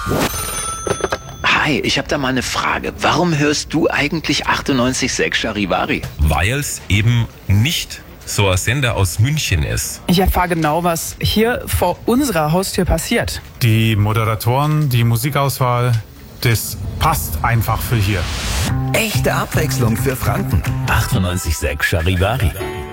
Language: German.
Hi, ich habe da mal eine Frage. Warum hörst du eigentlich 98.6 Charivari? Weil's eben nicht so ein Sender aus München ist. Ich erfahre genau, was hier vor unserer Haustür passiert. Die Moderatoren, die Musikauswahl, das passt einfach für hier. Echte Abwechslung für Franken. 98.6 Charivari.